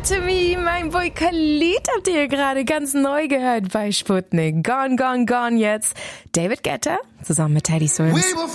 to Me, mein Boy Khalid habt ihr gerade ganz neu gehört bei Sputnik. Gone, gone, gone jetzt. David Guetta zusammen mit Teddy Swims.